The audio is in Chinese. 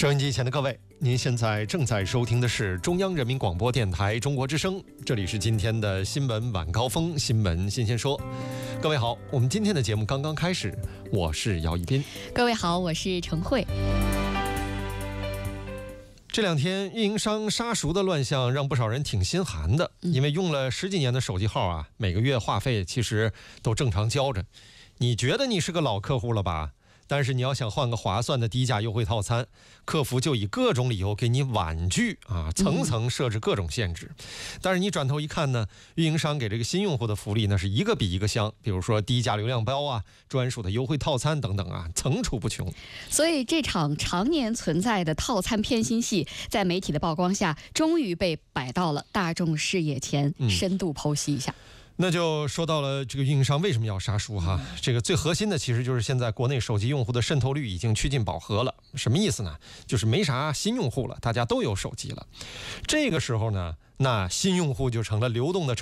收音机前的各位，您现在正在收听的是中央人民广播电台中国之声，这里是今天的新闻晚高峰，新闻新鲜说。各位好，我们今天的节目刚刚开始，我是姚一斌。 各位好，我是程慧。 这两天运营商杀熟的乱象让不少人挺心寒的，因为用了10几年的手机号啊，每个月话费其实都正常交着。你觉得你是个老客户了吧？但是你要想换个划算的低价优惠套餐，客服就以各种理由给你婉拒啊，层层设置各种限制。但是你转头一看呢，运营商给这个新用户的福利那是一个比一个香，比如说低价流量包啊、专属的优惠套餐等等啊，层出不穷。 所以这场常年存在的套餐偏心戏，在媒体的曝光下，终于被摆到了大众视野前，深度剖析一下。 那就说到了这个运营商为什么要杀熟哈？这个最核心的其实就是现在国内手机用户的渗透率已经趋近饱和了。什么意思呢？就是没啥新用户了，大家都有手机了。这个时候呢，那新用户就成了流动的